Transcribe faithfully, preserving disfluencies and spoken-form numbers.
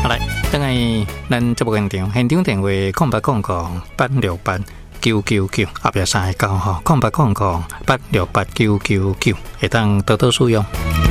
好来，等下咱节目现场，现场电话空八空空八六八九九九，后壁三个九吼，空八空空八六八九九九，会当多多使用。